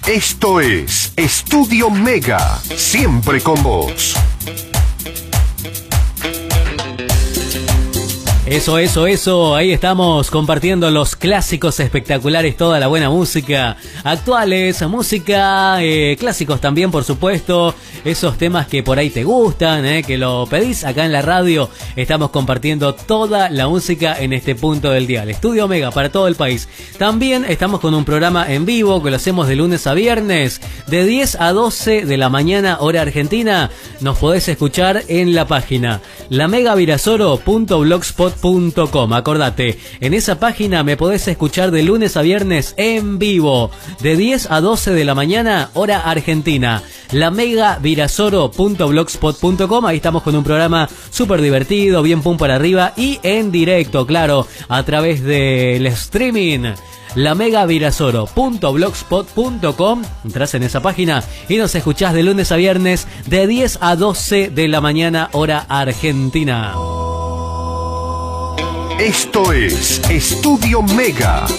Esto es Estudio Mega, siempre con vos. Eso, ahí estamos compartiendo los clásicos espectaculares, toda la buena música, actuales, música, clásicos también, por supuesto, esos temas que por ahí te gustan, que lo pedís acá en la radio. Estamos compartiendo toda la música en este punto del dial, Estudio Mega para todo el país. También estamos con un programa en vivo que lo hacemos de lunes a viernes, de 10 a 12 de la mañana, hora argentina. Nos podés escuchar en la página lamegavirasoro.blogspot.com. Acordate, en esa página me podés escuchar de lunes a viernes en vivo, de 10 a 12 de la mañana, hora argentina. lamegavirasoro.blogspot.com. Ahí estamos con un programa súper divertido, bien pum para arriba y en directo, claro, a través del streaming. lamegavirasoro.blogspot.com. Entrás en esa página y nos escuchás de lunes a viernes de 10 a 12 de la mañana, hora argentina. Esto es Estudio Mega.